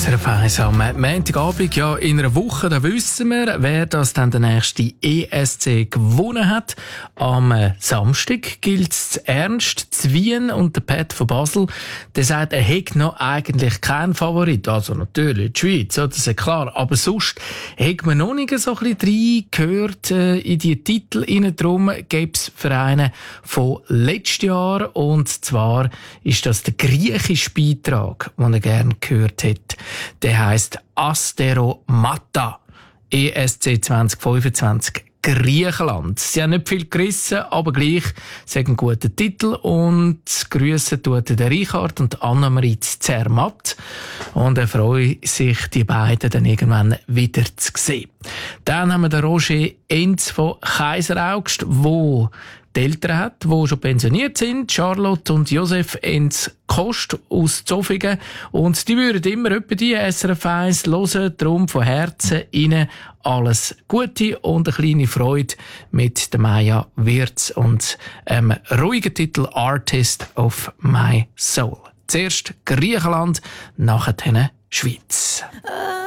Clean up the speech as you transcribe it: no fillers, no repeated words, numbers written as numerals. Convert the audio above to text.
SRF 1 am Montagabend, ja, in einer Woche, da wissen wir, wer das dann der nächste ESC gewonnen hat. Am Samstag gilt es ernst, zu Wien, und der Pat von Basel, der sagt, er hätte noch eigentlich keinen Favorit. Also natürlich die Schweiz, das ist ja klar. Aber sonst hätte man noch nicht so ein bisschen reingehört in die Titel rein. Darum gäbe es Vereine von letztes Jahr, und zwar ist das der griechische Beitrag, den er gerne gehört hat. Der heisst Asteromata, ESC 2025, Griechenland. Sie haben nicht viel gerissen, aber gleich, sie haben einen guten Titel, und grüssen tut der Richard und Annemarie Zermatt. Und er freut sich, die beiden dann irgendwann wieder zu sehen. Dann haben wir den Roger Enz von Kaiseraugst, wo die Eltern hat, die schon pensioniert sind, Charlotte und Josef Enz Kost aus Zofingen. Und die würden immer etwa die SRF 1 hören, darum von Herzen Ihnen alles Gute und eine kleine Freude mit der Maya Wirz und ruhigen Titel Artist of My Soul. Zuerst Griechenland, nachher Schweiz.